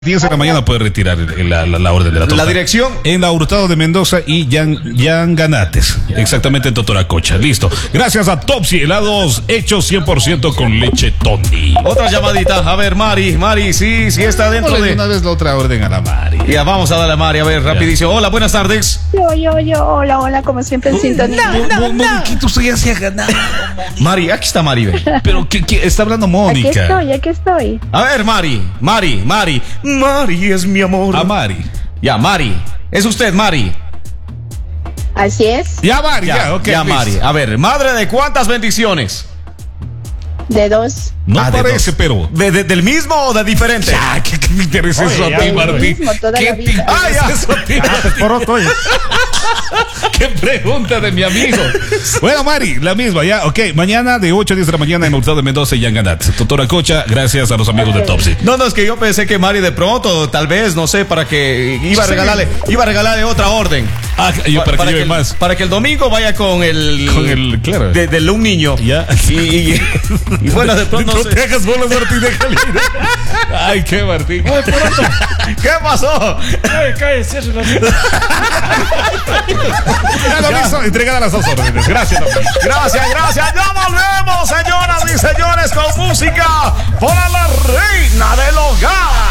10 de la mañana puede retirar la orden de la torta. ¿La dirección? En la Hurtado de Mendoza y Yanganates. Exactamente en Totoracocha. Listo. Gracias a Topsy, helados hechos 100% con leche Tony. Otra llamadita. A ver, Mari, sí está dentro de... Una vez la otra orden a la Mari. Ya, vamos a darle a Mari, a ver, rapidísimo. Hola, buenas tardes. Yo, hola, como siempre en sintonía. Moniquito, usted ya se ha ganado. Mari, aquí está Mari, ve. Pero, ¿qué está hablando Mónica? Aquí estoy. A ver, Mari es mi amor. A Mari. Ya, Mari. Es usted, Mari. Así es. Ya, Mari, ya, ok. Ya, Mari. A ver, madre de cuántas bendiciones. De 2. No de parece, dos. pero... ¿Del mismo o de diferente? Ya, ¿qué me interesa eso a ti, Martín? ¿Qué te interesa eso a ti? ¿Qué pregunta de mi amigo? Bueno, Mari, la misma, ya, ok. Mañana de 8 a 10 de la mañana en Hurtado de Mendoza y Yanganates. Totoracocha, gracias a los amigos de Topsy. No, es que yo pensé que Mari de pronto, tal vez, no sé, para que iba a regalarle otra orden. Ah, yo para que lleve más. Para que el domingo vaya con el claro. De un niño. Ya. Y bueno, de pronto. No te hagas bolas, Martín, déjale. Ay, qué Martín. ¿Qué pasó? Cállese, listo, entregada las 2 órdenes. Gracias. Gracias. Ya volvemos, señoras y señores, con música para la reina del hogar.